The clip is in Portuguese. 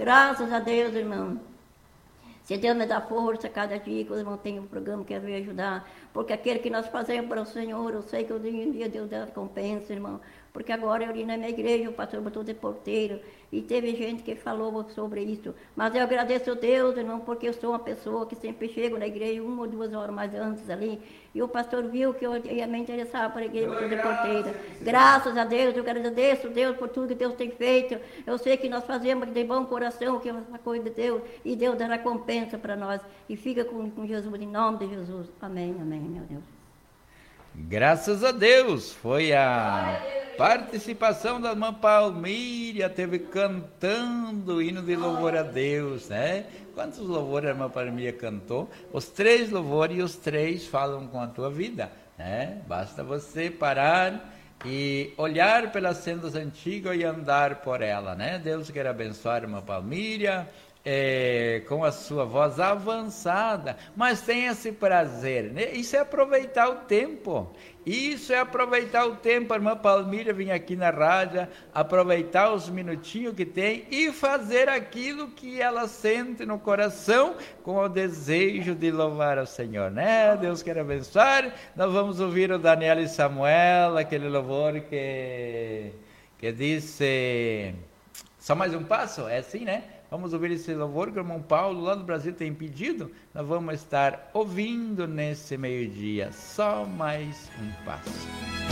Graças a Deus, irmão. Se Deus me dá força cada dia que os irmãos têm um programa que quer ajudar, porque aquele que nós fazemos para o Senhor, eu sei que um dia Deus dá recompensa, irmão. Porque agora eu ali na minha igreja, o pastor botou de porteiro, e teve gente que falou sobre isso. Mas eu agradeço a Deus, irmão, porque eu sou uma pessoa que sempre chego na igreja 1 ou 2 horas mais antes ali, e o pastor viu que eu ia me interessar para a igreja, botou de porteira. Graças a Deus, eu agradeço a Deus por tudo que Deus tem feito. Eu sei que nós fazemos de bom coração, que é uma coisa de Deus, e Deus dá recompensa para nós. E fica com Jesus, em nome de Jesus. Amém, amém, meu Deus. Graças a Deus, foi a participação da irmã Palmíria, teve cantando o hino de louvor a Deus, né? Quantos louvores a irmã Palmíria cantou? Os 3 louvores, e os 3 falam com a tua vida, né? Basta você parar e olhar pelas sendas antigas e andar por ela, né? Deus quer abençoar a irmã Palmíria, com a sua voz avançada, mas tem esse prazer, né? Isso é aproveitar o tempo, isso é aproveitar o tempo. A irmã Palmíria vinha aqui na rádio, aproveitar os minutinhos que tem e fazer aquilo que ela sente no coração, com o desejo de louvar ao Senhor, né? Deus quer abençoar. Nós vamos ouvir o Daniel e Samuel, aquele louvor que disse, só mais um passo, é assim, né? Vamos ouvir esse louvor que o irmão Paulo, lá do Brasil, tem pedido. Nós vamos estar ouvindo nesse meio-dia. Só mais um passo.